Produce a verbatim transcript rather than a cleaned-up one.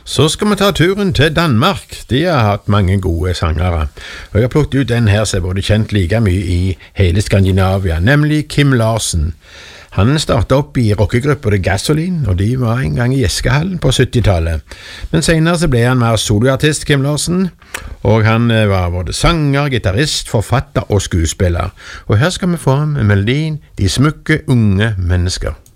Så skal vi ta turen til Danmark. De har hatt mange gode sangere. Og jeg har plukket ut den her som er både kjent like mye i hele Skandinavia, nemlig Kim Larsen. Han startet opp i rockegrupper The Gasoline, og de var en gang i Eskehallen på syttitallet. Men senere så ble han mer soloartist, Kim Larsen, og han var både sanger, gitarist, forfatter og skuespiller. Og her skal vi få med melodien De smukke unge mennesker.